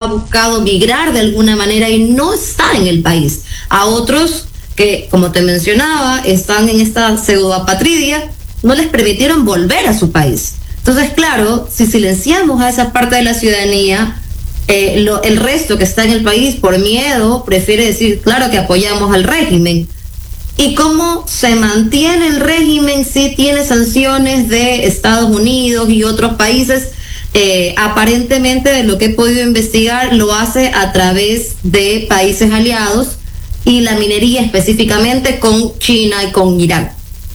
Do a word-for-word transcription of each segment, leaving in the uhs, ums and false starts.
buscado migrar de alguna manera y no está en el país. A otros que, como te mencionaba, están en esta pseudoapatridia, no les permitieron volver a su país. Entonces, claro, si silenciamos a esa parte de la ciudadanía, eh, lo, el resto que está en el país por miedo prefiere decir, claro que apoyamos al régimen. ¿Y cómo se mantiene el régimen si tiene sanciones de Estados Unidos y otros países? Eh, aparentemente, de lo que he podido investigar, lo hace a través de países aliados y la minería específicamente con China y con Irán.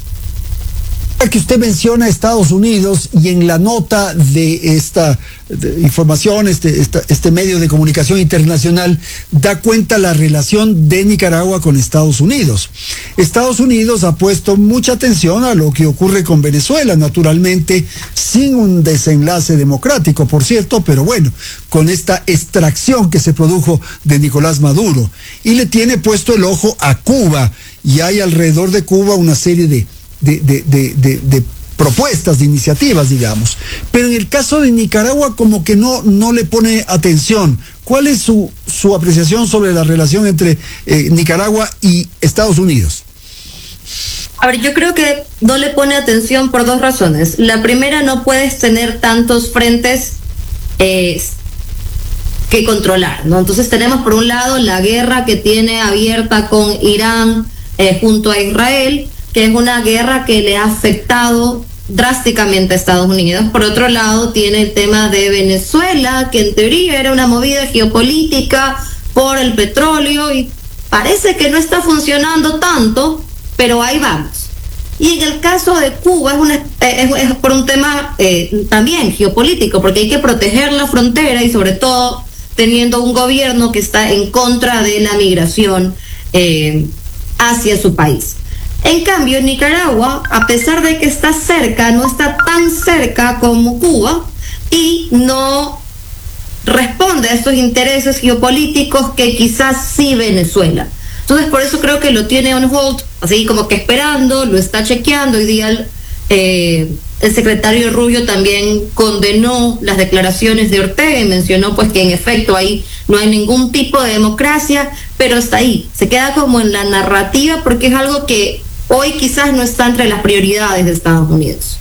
Que usted menciona Estados Unidos y en la nota de esta de información, este, esta, este medio de comunicación internacional da cuenta la relación de Nicaragua con Estados Unidos. Estados Unidos ha puesto mucha atención a lo que ocurre con Venezuela, naturalmente sin un desenlace democrático, por cierto, pero bueno, con esta extracción que se produjo de Nicolás Maduro, y le tiene puesto el ojo a Cuba, y hay alrededor de Cuba una serie de De, de, de, de, de propuestas, de iniciativas, digamos. Pero en el caso de Nicaragua como que no, no le pone atención. ¿Cuál es su, su apreciación sobre la relación entre eh, Nicaragua y Estados Unidos? A ver, yo creo que no le pone atención por dos razones. La primera, no puedes tener tantos frentes eh, que controlar, ¿no? Entonces tenemos por un lado la guerra que tiene abierta con Irán eh, junto a Israel, que es una guerra que le ha afectado drásticamente a Estados Unidos. Por otro lado, tiene el tema de Venezuela, que en teoría era una movida geopolítica por el petróleo, y parece que no está funcionando tanto, pero ahí vamos. Y en el caso de Cuba es, una, es, es por un tema eh, también geopolítico, porque hay que proteger la frontera y sobre todo teniendo un gobierno que está en contra de la migración eh, hacia su país. En cambio, Nicaragua, a pesar de que está cerca, no está tan cerca como Cuba y no responde a estos intereses geopolíticos que quizás sí Venezuela. Entonces, por eso creo que lo tiene on hold, así como que esperando, lo está chequeando. Hoy día eh, el secretario Rubio también condenó las declaraciones de Ortega y mencionó pues que en efecto ahí no hay ningún tipo de democracia, pero está ahí, se queda como en la narrativa porque es algo que hoy quizás no está entre las prioridades de Estados Unidos.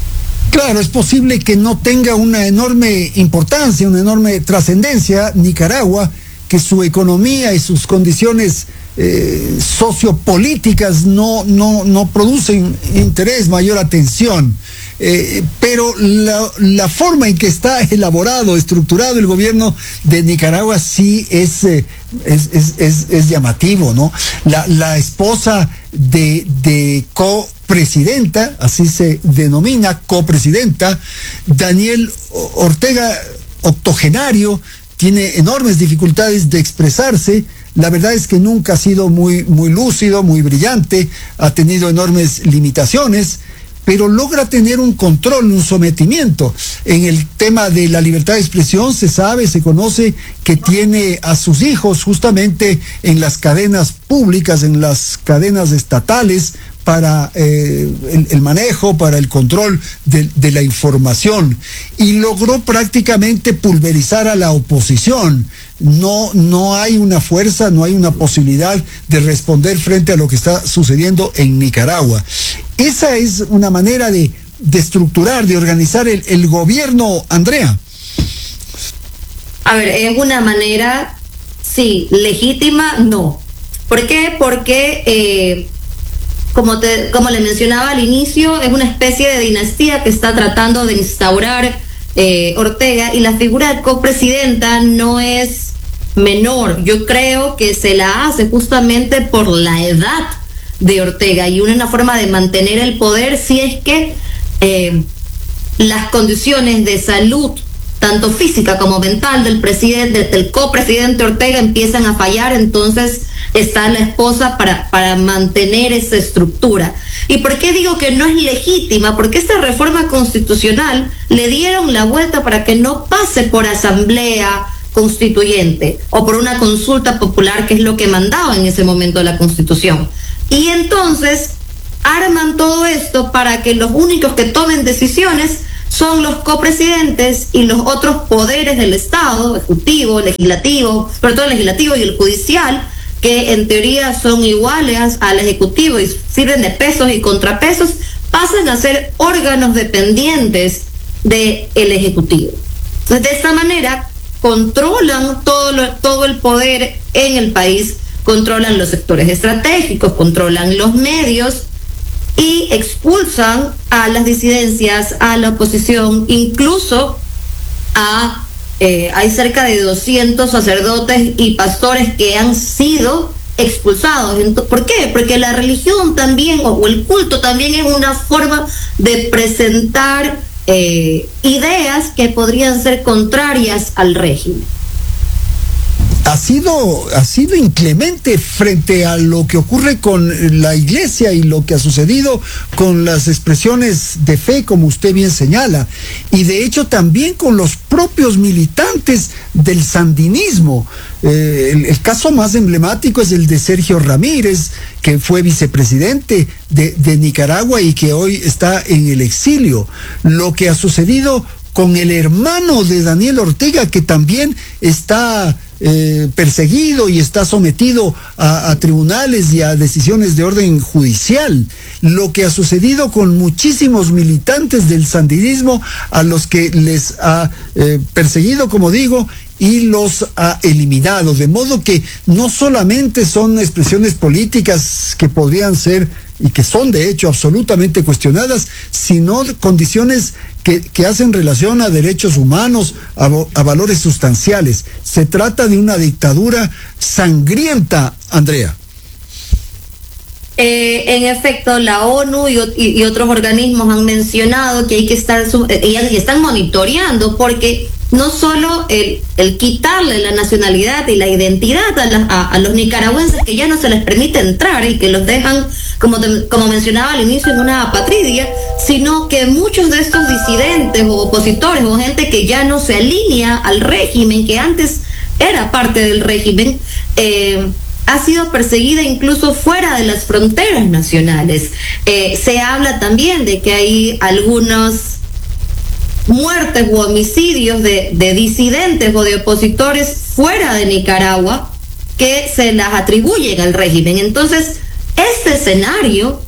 Claro, es posible que no tenga una enorme importancia, una enorme trascendencia Nicaragua, que su economía y sus condiciones eh, sociopolíticas no, no, no producen interés, mayor atención. Eh, pero la, la forma en que está elaborado, estructurado el gobierno de Nicaragua sí es, eh, es, es, es, es llamativo, ¿no? La, la esposa de, de copresidenta, así se denomina, copresidenta, Daniel Ortega, octogenario, tiene enormes dificultades de expresarse. La verdad es que nunca ha sido muy, muy lúcido, muy brillante, ha tenido enormes limitaciones, pero logra tener un control, un sometimiento. En el tema de la libertad de expresión se sabe, se conoce que tiene a sus hijos justamente en las cadenas públicas, en las cadenas estatales, para eh, el, el manejo, para el control de, de la información, y logró prácticamente pulverizar a la oposición. No, no hay una fuerza, no hay una posibilidad de responder frente a lo que está sucediendo en Nicaragua. Esa es una manera de, de estructurar, de organizar el, el gobierno, Andrea. A ver, es una manera, sí, legítima, no. ¿Por qué? Porque eh, Como, te, como le mencionaba al inicio, es una especie de dinastía que está tratando de instaurar eh, Ortega, y la figura de copresidenta no es menor. Yo creo que se la hace justamente por la edad de Ortega y una forma de mantener el poder si es que eh, las condiciones de salud, tanto física como mental, del presidente, del copresidente Ortega empiezan a fallar. Entonces está la esposa para, para mantener esa estructura. ¿Y por qué digo que no es legítima? Porque esta reforma constitucional le dieron la vuelta para que no pase por asamblea constituyente o por una consulta popular, que es lo que mandaba en ese momento la Constitución. Y entonces arman todo esto para que los únicos que tomen decisiones son los copresidentes y los otros poderes del Estado, ejecutivo, legislativo, sobre todo el legislativo y el judicial, que en teoría son iguales al ejecutivo y sirven de pesos y contrapesos, pasan a ser órganos dependientes del ejecutivo. Entonces, de esta manera, controlan todo, lo, todo el poder en el país, controlan los sectores estratégicos, controlan los medios y expulsan a las disidencias, a la oposición, incluso a... Eh, hay cerca de doscientos sacerdotes y pastores que han sido expulsados. ¿Por qué? Porque la religión también, o el culto también, es una forma de presentar eh, ideas que podrían ser contrarias al régimen. Ha sido, ha sido inclemente frente a lo que ocurre con la iglesia y lo que ha sucedido con las expresiones de fe, como usted bien señala, y de hecho también con los propios militantes del sandinismo. Eh, el, el caso más emblemático es el de Sergio Ramírez, que fue vicepresidente de, de Nicaragua y que hoy está en el exilio. Lo que ha sucedido con el hermano de Daniel Ortega, que también está eh, perseguido y está sometido a, a tribunales y a decisiones de orden judicial. Lo que ha sucedido con muchísimos militantes del sandinismo, a los que les ha eh, perseguido, como digo, y los ha eliminado, de modo que no solamente son expresiones políticas que podrían ser y que son de hecho absolutamente cuestionadas, sino condiciones que, que hacen relación a derechos humanos, a, a valores sustanciales. Se trata de una dictadura sangrienta, Andrea. Eh, en efecto, la ONU y, y, y otros organismos han mencionado que hay que estar, y, y están monitoreando, porque no solo el, el quitarle la nacionalidad y la identidad a, la, a, a los nicaragüenses, que ya no se les permite entrar y que los dejan, como, te, como mencionaba al inicio, en una apatridia, sino que muchos de estos disidentes o opositores o gente que ya no se alinea al régimen, que antes era parte del régimen, eh, ha sido perseguida incluso fuera de las fronteras nacionales. Eh, se habla también de que hay algunos muertes u homicidios de, de disidentes o de opositores fuera de Nicaragua que se las atribuyen al régimen. Entonces, este escenario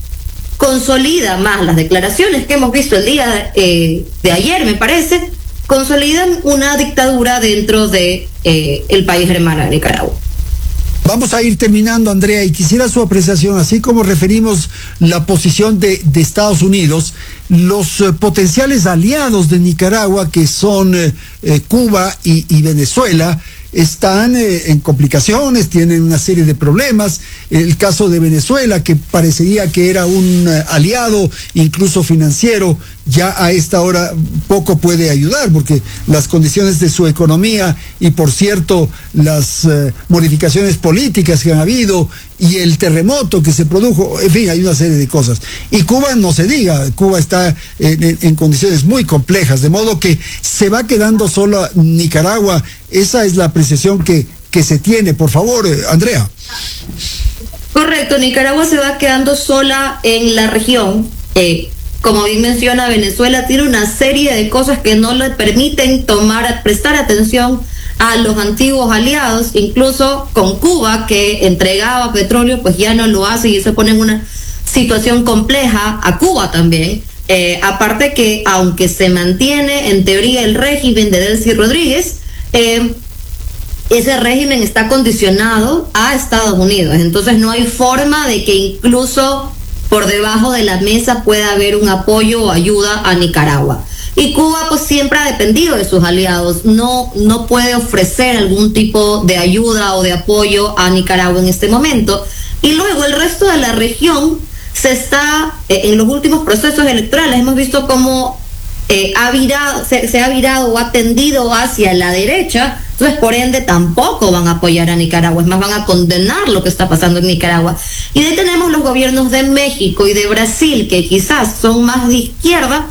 consolida más las declaraciones que hemos visto el día eh, de ayer, me parece, consolidan una dictadura dentro de eh, el país hermano de Nicaragua. Vamos a ir terminando, Andrea, y quisiera su apreciación, así como referimos la posición de, de Estados Unidos, los eh, potenciales aliados de Nicaragua, que son eh, eh, Cuba y, y Venezuela, están eh, en complicaciones, tienen una serie de problemas. El caso de Venezuela, que parecería que era un eh, aliado, incluso financiero, ya a esta hora poco puede ayudar, porque las condiciones de su economía y, por cierto, las eh, modificaciones políticas que han habido y el terremoto que se produjo, en fin, hay una serie de cosas. Y Cuba no se diga, Cuba está en, en, en condiciones muy complejas, de modo que se va quedando sola Nicaragua. Esa es la apreciación que, que se tiene. Por favor, eh, Andrea. Correcto, Nicaragua se va quedando sola en la región. Eh, como bien menciona, Venezuela tiene una serie de cosas que no le permiten tomar, prestar atención a los antiguos aliados, incluso con Cuba, que entregaba petróleo, pues ya no lo hace y eso pone en una situación compleja a Cuba también. Eh, aparte que, aunque se mantiene en teoría el régimen de Delcy Rodríguez, eh, ese régimen está condicionado a Estados Unidos, entonces no hay forma de que incluso por debajo de la mesa pueda haber un apoyo o ayuda a Nicaragua. Y Cuba pues siempre ha dependido de sus aliados, no, no puede ofrecer algún tipo de ayuda o de apoyo a Nicaragua en este momento. Y luego el resto de la región se está, eh, en los últimos procesos electorales hemos visto cómo eh, ha virado, se, se ha virado o ha tendido hacia la derecha. Entonces, por ende, tampoco van a apoyar a Nicaragua, es más, van a condenar lo que está pasando en Nicaragua. Y de ahí tenemos los gobiernos de México y de Brasil, que quizás son más de izquierda,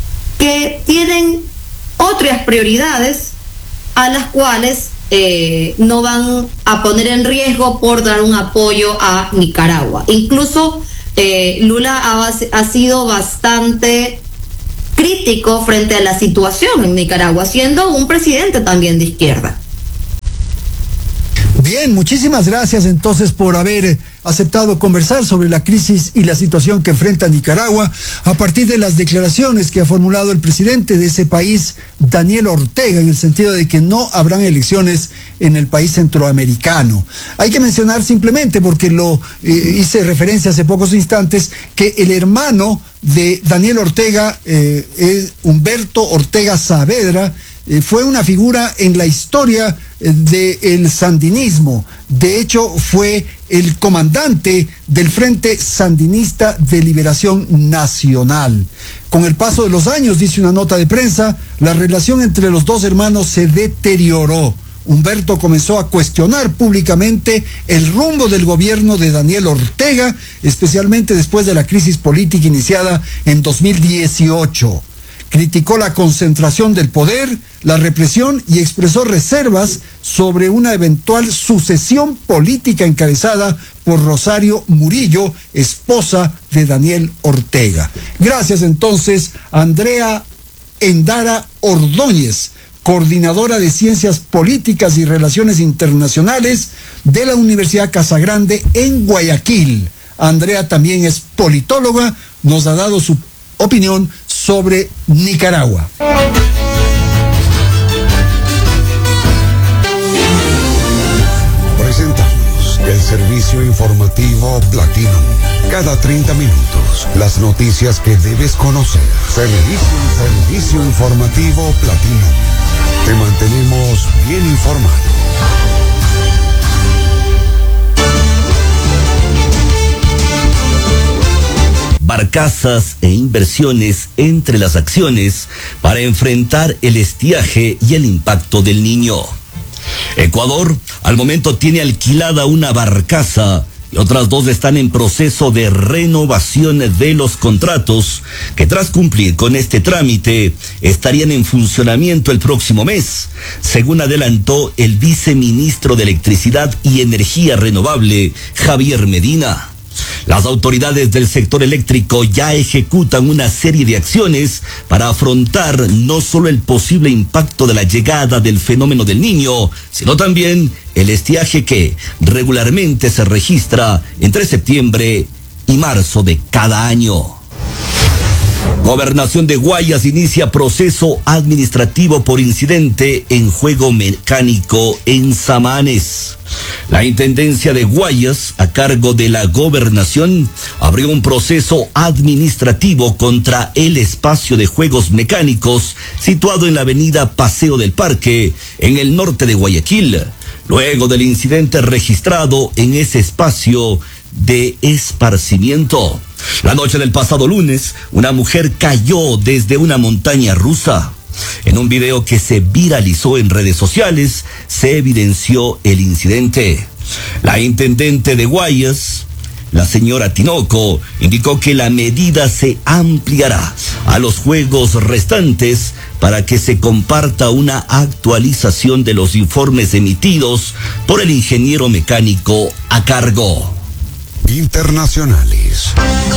que tienen otras prioridades a las cuales eh, no van a poner en riesgo por dar un apoyo a Nicaragua. Incluso eh, Lula ha, ha sido bastante crítico frente a la situación en Nicaragua, siendo un presidente también de izquierda. Bien, muchísimas gracias entonces por haber aceptado conversar sobre la crisis y la situación que enfrenta Nicaragua a partir de las declaraciones que ha formulado el presidente de ese país, Daniel Ortega, en el sentido de que no habrán elecciones en el país centroamericano. Hay que mencionar simplemente, porque lo eh, hice referencia hace pocos instantes, que el hermano de Daniel Ortega, eh, es Humberto Ortega Saavedra, eh, fue una figura en la historia del sandinismo. De hecho, fue el comandante del Frente Sandinista de Liberación Nacional. Con el paso de los años, dice una nota de prensa, la relación entre los dos hermanos se deterioró. Humberto comenzó a cuestionar públicamente el rumbo del gobierno de Daniel Ortega, especialmente después de la crisis política iniciada en dos mil dieciocho. Criticó la concentración del poder, la represión y expresó reservas sobre una eventual sucesión política encabezada por Rosario Murillo, esposa de Daniel Ortega. Gracias entonces a Andrea Endara Ordóñez, coordinadora de Ciencias Políticas y Relaciones Internacionales de la Universidad Casagrande en Guayaquil. Andrea también es politóloga, nos ha dado su opinión sobre Nicaragua. Presentamos el servicio informativo Platinum. Cada treinta minutos, las noticias que debes conocer. Servicio, servicio informativo Platinum. Te mantenemos bien informado. Barcazas e inversiones entre las acciones para enfrentar el estiaje y el impacto del Niño. Ecuador al momento tiene alquilada una barcaza y otras dos están en proceso de renovación de los contratos que, tras cumplir con este trámite, estarían en funcionamiento el próximo mes, según adelantó el viceministro de Electricidad y Energía Renovable, Javier Medina. Las autoridades del sector eléctrico ya ejecutan una serie de acciones para afrontar no solo el posible impacto de la llegada del fenómeno del Niño, sino también el estiaje que regularmente se registra entre septiembre y marzo de cada año. Gobernación de Guayas inicia proceso administrativo por incidente en juego mecánico en Samanes. La Intendencia de Guayas, a cargo de la Gobernación, abrió un proceso administrativo contra el espacio de juegos mecánicos situado en la avenida Paseo del Parque, en el norte de Guayaquil, luego del incidente registrado en ese espacio de esparcimiento. La noche del pasado lunes, una mujer cayó desde una montaña rusa. En un video que se viralizó en redes sociales, se evidenció el incidente. La intendente de Guayas, la señora Tinoco, indicó que la medida se ampliará a los juegos restantes para que se comparta una actualización de los informes emitidos por el ingeniero mecánico a cargo. Internacionales.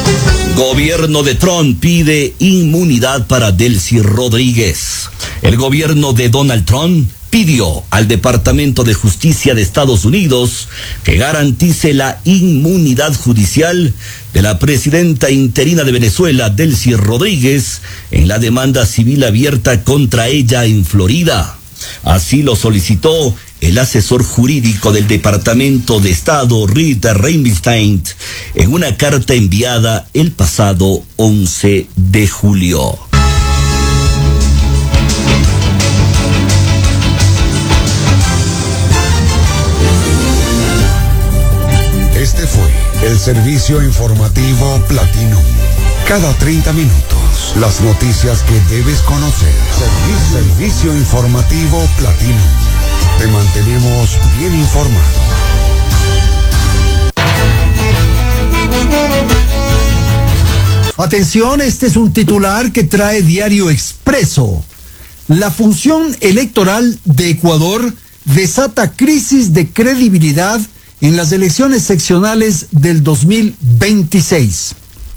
Gobierno de Trump pide inmunidad para Delcy Rodríguez. El gobierno de Donald Trump pidió al Departamento de Justicia de Estados Unidos que garantice la inmunidad judicial de la presidenta interina de Venezuela, Delcy Rodríguez, en la demanda civil abierta contra ella en Florida. Así lo solicitó el asesor jurídico del Departamento de Estado, Rita Reinstein, en una carta enviada el pasado once de julio. Este fue el servicio informativo Platinum. Cada treinta minutos, las noticias que debes conocer. Servicio, servicio informativo Platinum. Te mantenemos bien informado. Atención, este es un titular que trae Diario Expreso. La función electoral de Ecuador desata crisis de credibilidad en las elecciones seccionales del dos mil veintiséis.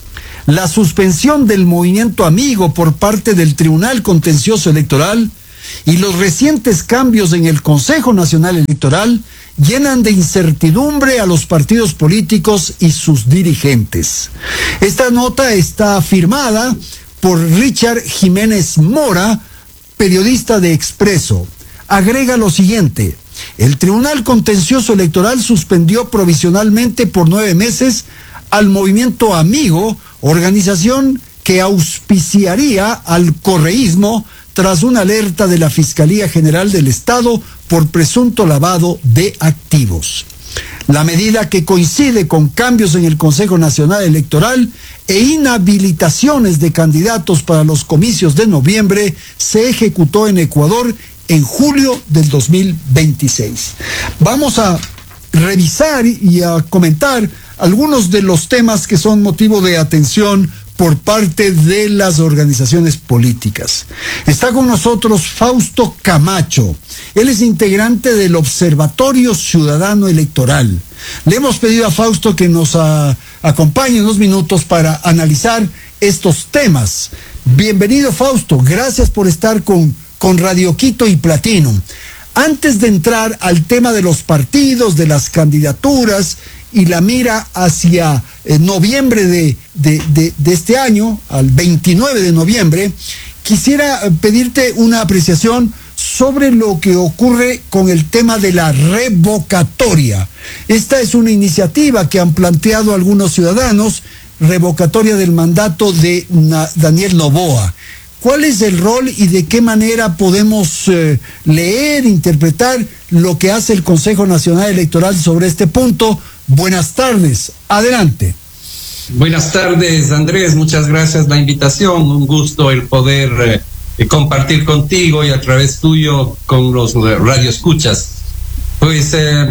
la suspensión del movimiento amigo por parte del Tribunal Contencioso Electoral y los recientes cambios en el Consejo Nacional Electoral llenan de incertidumbre a los partidos políticos y sus dirigentes. Esta nota está firmada por Richard Jiménez Mora, periodista de Expreso. Agrega lo siguiente: el Tribunal Contencioso Electoral suspendió provisionalmente por nueve meses al Movimiento Amigo, organización que auspiciaría al correísmo, tras una alerta de la Fiscalía General del Estado por presunto lavado de activos. La medida, que coincide con cambios en el Consejo Nacional Electoral e inhabilitaciones de candidatos para los comicios de noviembre, se ejecutó en Ecuador en julio del dos mil veintiséis. Vamos a revisar y a comentar algunos de los temas que son motivo de atención por parte de las organizaciones políticas. Está con nosotros Fausto Camacho. Él es integrante del Observatorio Ciudadano Electoral. Le hemos pedido a Fausto que nos a, acompañe unos minutos para analizar estos temas. Bienvenido, Fausto. Gracias por estar con, con Radio Quito y Platinum. Antes de entrar al tema de los partidos, de las candidaturas y la mira hacia eh, noviembre de, de, de, de este año, al veintinueve de noviembre, quisiera pedirte una apreciación sobre lo que ocurre con el tema de la revocatoria. Esta es una iniciativa que han planteado algunos ciudadanos, revocatoria del mandato de Na- Daniel Noboa. ¿Cuál es el rol y de qué manera podemos eh, leer, interpretar lo que hace el Consejo Nacional Electoral sobre este punto? Buenas tardes, adelante. Buenas tardes, Andrés, muchas gracias por la invitación, un gusto el poder eh, compartir contigo y a través tuyo con los eh, radioescuchas. Pues eh,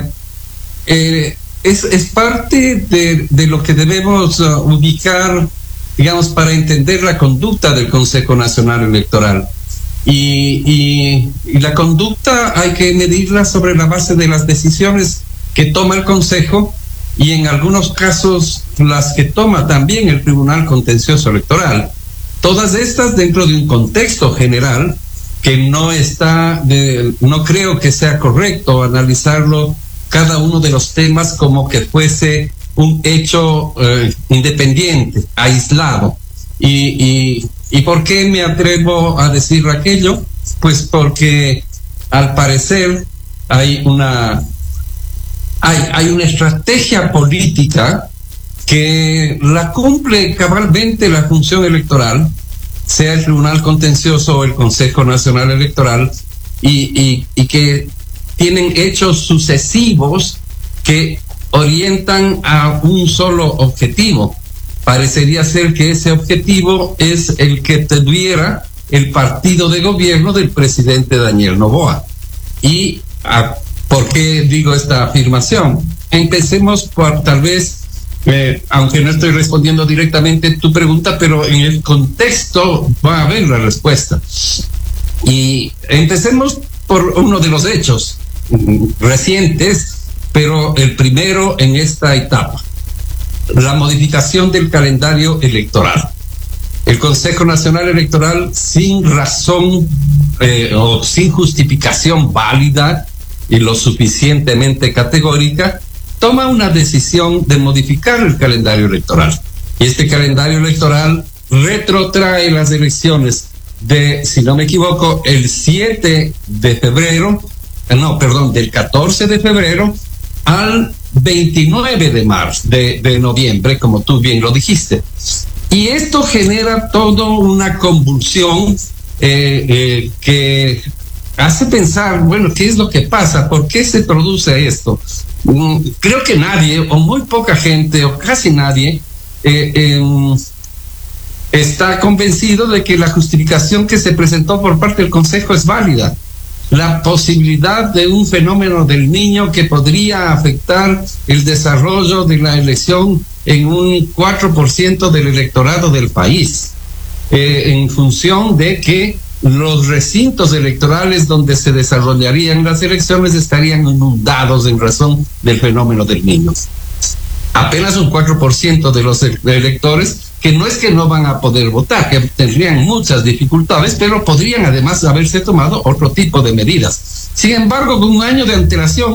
eh, es, es parte de, de lo que debemos uh, ubicar, digamos, para entender la conducta del Consejo Nacional Electoral. Y, y, y la conducta hay que medirla sobre la base de las decisiones que toma el Consejo y en algunos casos las que toma también el Tribunal Contencioso Electoral. Todas estas dentro de un contexto general que no está, de, no creo que sea correcto analizarlo cada uno de los temas como que fuese un hecho eh, independiente, aislado. Y, y, ¿Y por qué me atrevo a decir aquello? Pues porque al parecer hay una hay, hay una estrategia política que la cumple cabalmente la función electoral, sea el Tribunal Contencioso o el Consejo Nacional Electoral, y, y, y que tienen hechos sucesivos que orientan a un solo objetivo. Parecería ser que ese objetivo es el que tuviera el partido de gobierno del presidente Daniel Noboa. ¿Y a, por qué digo esta afirmación? Empecemos por tal vez, eh, aunque no estoy respondiendo directamente tu pregunta, pero en el contexto va a haber la respuesta. Y empecemos por uno de los hechos recientes, pero el primero en esta etapa: la modificación del calendario electoral. El Consejo Nacional Electoral, sin razón eh, o sin justificación válida y lo suficientemente categórica, toma una decisión de modificar el calendario electoral. Y este calendario electoral retrotrae las elecciones de, si no me equivoco, el siete de febrero, no, perdón, del catorce de febrero al veintinueve de marzo, de, de noviembre, como tú bien lo dijiste. Y esto genera toda una convulsión eh, eh, que hace pensar, bueno, ¿qué es lo que pasa? ¿Por qué se produce esto? Mm, creo que nadie, o muy poca gente, o casi nadie, eh, eh, está convencido de que la justificación que se presentó por parte del Consejo es válida. La posibilidad de un fenómeno del Niño que podría afectar el desarrollo de la elección en un cuatro por ciento del electorado del país, eh, en función de que los recintos electorales donde se desarrollarían las elecciones estarían inundados en razón del fenómeno del Niño. Apenas un cuatro por ciento de los electores que no es que no van a poder votar, que tendrían muchas dificultades, pero podrían además haberse tomado otro tipo de medidas. Sin embargo, con un año de antelación,